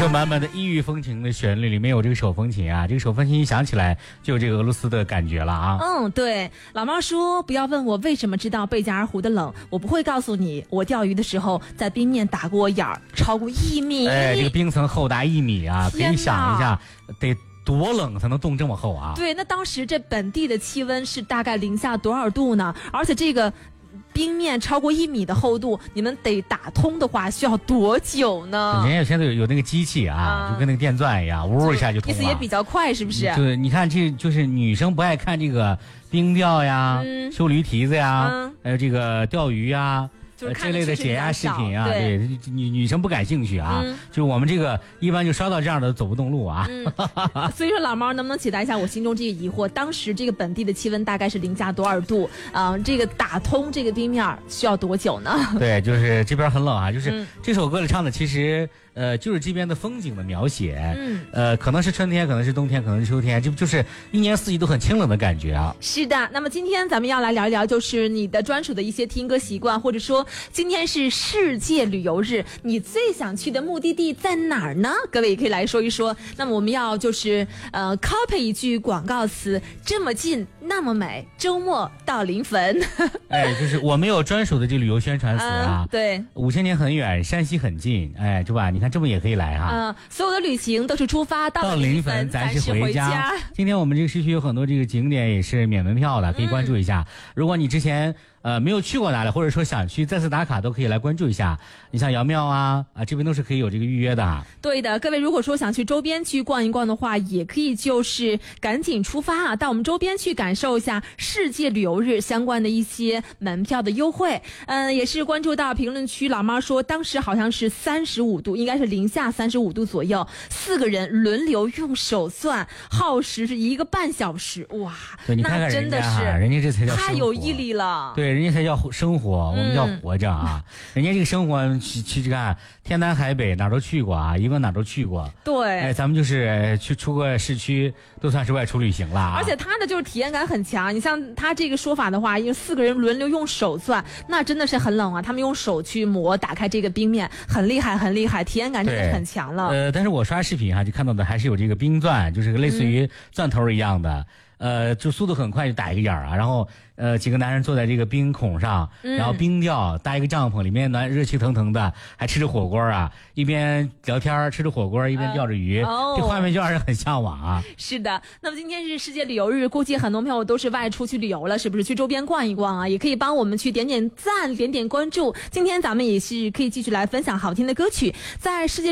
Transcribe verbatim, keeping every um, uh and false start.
首满满的异域风情的旋律里面有这个手风琴啊，这个手风琴一响起来就有这个俄罗斯的感觉了啊。 嗯，对，老妈说不要问我为什么知道贝加尔湖的冷，我不会告诉你，我钓鱼的时候在冰面打过眼儿，超过一米。 哎，这个冰层厚达一米啊，可以想一下得多冷才能冻这么厚啊。 对，那当时这本地的气温是大概零下多少度呢？而且这个冰面超过一米的厚度，你们得打通的话需要多久呢？ 人家现在有有那个机器啊，啊就跟那个电钻一样，呜一下就通了。 意思也比较快，是不是？ 对，你看这就是女生不爱看这个冰钓呀、嗯、修驴蹄子呀，嗯、还有这个钓鱼呀。 就是这类的解压视频啊， 对， 对女女生不感兴趣啊，嗯、就我们这个一般就烧到这样的走不动路啊。 嗯、所以说老猫能不能解答一下我心中这个疑惑？当时这个本地的气温大概是零下多少度？啊、呃，这个打通这个冰面需要多久呢？ 对，就是这边很冷啊，就是、嗯、这首歌里唱的其实呃就是这边的风景的描写，嗯，呃可能是春天，可能是冬天，可能是秋天，这就是一年四季都很清冷的感觉啊。 是的，那么今天咱们要来聊一聊，就是你的专属的一些听歌习惯，或者说。今天是世界旅游日，你最想去的目的地在哪儿呢？各位也可以来说一说。那么我们要就是呃 copy 一句广告词：这么近，那么美，周末到临汾。 哎，就是我们有专属的这个旅游宣传词啊。 嗯、对， 五千年很远，山西很近，哎，对吧？你看这么也可以来哈。 嗯，所有的旅行都是出发到到临汾，咱是回家。回家今天我们这个市区有很多这个景点也是免门票的，可以关注一下。嗯、如果你之前。呃，没有去过哪里，或者说想去再次打卡，都可以来关注一下。你像瑶庙啊，啊这边都是可以有这个预约的啊。 对的，各位如果说想去周边去逛一逛的话，也可以就是赶紧出发啊，到我们周边去感受一下世界旅游日相关的一些门票的优惠。嗯、呃，也是关注到评论区老妈说，当时好像是三十五度，应该是零下三十五度左右，四个人轮流用手算，耗时是一个半小时，哇， 对，你看看人家哈， 真的是人家这才叫太有毅力了。 对。人家才叫生活，我们叫活着啊！嗯、人家这个生活去去看天南海北哪儿都去过啊，一个哪儿都去过。 对， 哎，咱们就是去出个市区，都算是外出旅行了、啊。 而且他的就是体验感很强。你像他这个说法的话，因为四个人轮流用手算，那真的是很冷啊。他们用手去磨，打开这个冰面，很厉害，很厉害，体验感真的很强了。 呃，但是我刷视频哈、啊，就看到的还是有这个冰钻，就是类似于钻头一样的。嗯呃，就速度很快，就打一个眼儿啊，然后呃几个男人坐在这个冰孔上，嗯、然后冰钓，搭一个帐篷，里面暖热气腾腾的，还吃着火锅啊，一边聊天吃着火锅，一边钓着鱼，呃哦、这画面就让人很向往啊。 是的，那么今天是世界旅游日，估计很多朋友都是外出去旅游了，是不是？去周边逛一逛啊，也可以帮我们去点点赞，点点关注。今天咱们也是可以继续来分享好听的歌曲，在世界。